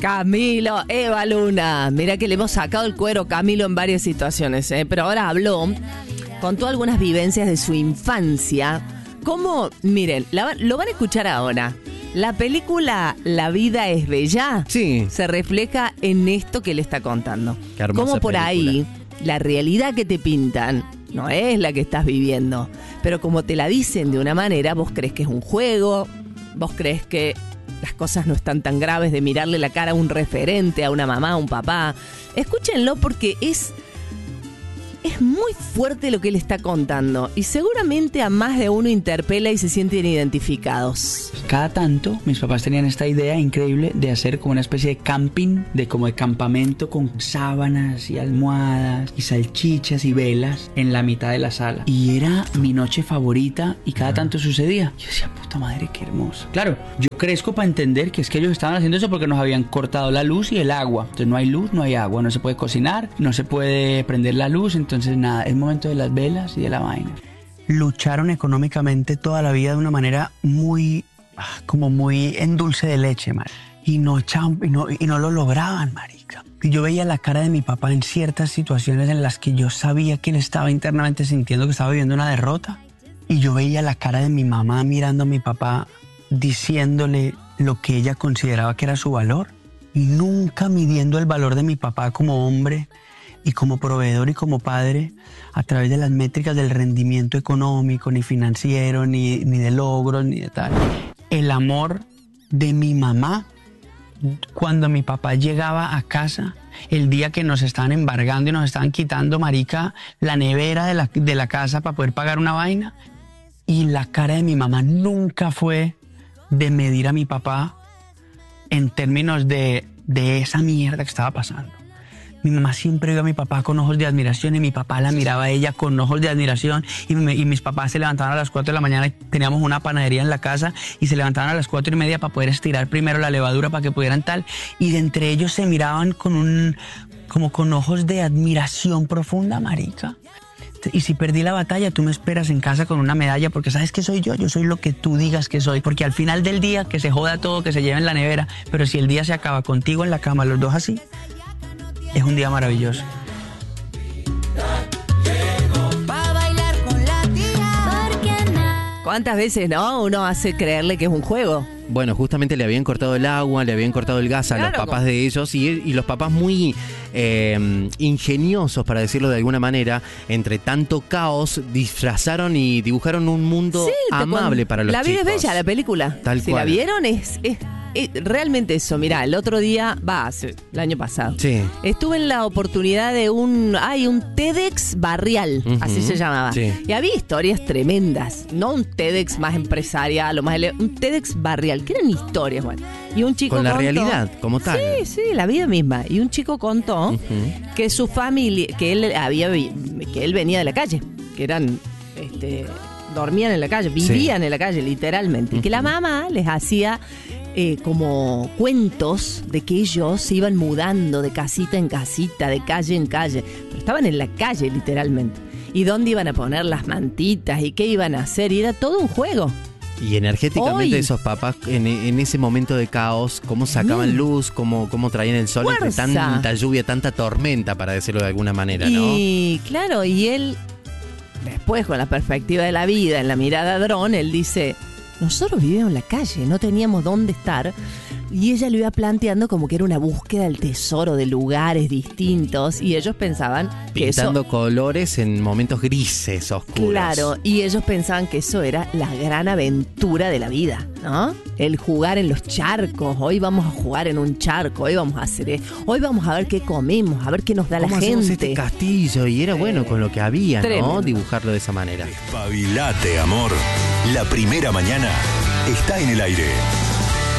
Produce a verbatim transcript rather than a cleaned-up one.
Camilo, Eva Luna. Mira que le hemos sacado el cuero a Camilo en varias situaciones, ¿eh? Pero ahora habló, contó algunas vivencias de su infancia. ¿Cómo? Miren, la, lo van a escuchar ahora. La película La vida es bella, sí, se refleja en esto que le está contando. Qué hermosa Cómo por película. ahí la realidad que te pintan no es la que estás viviendo, pero como te la dicen de una manera, vos crees que es un juego, vos crees que las cosas no están tan graves de mirarle la cara a un referente, a una mamá, a un papá. Escúchenlo porque es... Es muy fuerte lo que él está contando y seguramente a más de uno interpela y se sienten identificados. Cada tanto mis papás tenían esta idea increíble de hacer como una especie de camping, de como de campamento con sábanas y almohadas y salchichas y velas en la mitad de la sala. Y era mi noche favorita y cada tanto sucedía. Yo decía, puta madre, qué hermoso. Claro, yo crezco para entender que es que ellos estaban haciendo eso porque nos habían cortado la luz y el agua. Entonces no hay luz, no hay agua, no se puede cocinar, no se puede prender la luz, entonces Entonces nada, es momento de las velas y de la vaina. Lucharon económicamente toda la vida de una manera muy, como muy en dulce de leche, marica. Y no, y, no, y no lo lograban, marica. Y yo veía la cara de mi papá en ciertas situaciones en las que yo sabía que él estaba internamente sintiendo que estaba viviendo una derrota. Y yo veía la cara de mi mamá mirando a mi papá, diciéndole lo que ella consideraba que era su valor. Y nunca midiendo el valor de mi papá como hombre y como proveedor y como padre a través de las métricas del rendimiento económico, ni financiero, ni, ni de logros, ni de tal. El amor de mi mamá, cuando mi papá llegaba a casa, el día que nos estaban embargando y nos estaban quitando, marica, la nevera de la, de la casa para poder pagar una vaina, y la cara de mi mamá nunca fue de medir a mi papá en términos de, de esa mierda que estaba pasando. Mi mamá siempre vio a mi papá con ojos de admiración y mi papá la miraba a ella con ojos de admiración y, me, y mis papás se levantaban a las cuatro de la mañana y teníamos una panadería en la casa y se levantaban a las cuatro y media para poder estirar primero la levadura para que pudieran tal, y de entre ellos se miraban con un, como con ojos de admiración profunda, marica. Y si perdí la batalla, tú me esperas en casa con una medalla porque sabes que soy yo, yo soy lo que tú digas que soy, porque al final del día que se joda todo, que se lleve en la nevera, pero si el día se acaba contigo en la cama, los dos así, es un día maravilloso. ¿Cuántas veces, no? Uno hace creerle que es un juego. Bueno, justamente le habían cortado el agua, le habían cortado el gas a Claro, los papás como... de ellos y, y los papás muy eh, ingeniosos, para decirlo de alguna manera, entre tanto caos, disfrazaron y dibujaron un mundo sí, amable cuando... para los La vida chicos. es bella, la película. Tal si cual. la vieron, es, es, es realmente eso. Mirá, el otro día, va, hace, el año pasado, Sí. estuve en la oportunidad de un, hay un TEDx barrial, Uh-huh. así se llamaba. Sí. Y había historias tremendas, no un TEDx más empresarial o más ele- un TEDx barrial, que eran historias, bueno. Y un chico Con la contó- realidad, como tal. Sí, sí, la vida misma. Y un chico contó Uh-huh. que su familia, que él había, vi- que él venía de la calle, que eran, este, dormían en la calle, vivían en la calle, literalmente. Y que la mamá les hacía eh, como cuentos de que ellos se iban mudando de casita en casita, de calle en calle. Pero estaban en la calle, literalmente. Y dónde iban a poner las mantitas y qué iban a hacer. Y era todo un juego. Y energéticamente Hoy. esos papás en, en ese momento de caos, cómo sacaban Mm. luz, cómo, cómo traían el sol entre Fuerza. tanta lluvia, tanta tormenta, para decirlo de alguna manera, ¿no? Y claro, y él, después con la perspectiva de la vida, en la mirada dron, él dice, nosotros vivíamos en la calle, no teníamos dónde estar. Y ella lo iba planteando como que era una búsqueda del tesoro de lugares distintos. Y ellos pensaban que Pintando eso... colores en momentos grises, oscuros. Claro, y ellos pensaban que eso era la gran aventura de la vida, ¿no? El jugar en los charcos, hoy vamos a jugar en un charco, hoy vamos a hacer esto, hoy vamos a ver qué comemos, a ver qué nos da la ¿Cómo hacemos gente. este castillo? Y era bueno con lo que había, Tremendo. ¿no? Dibujarlo de esa manera. Espabilate, amor. La primera mañana está en el aire.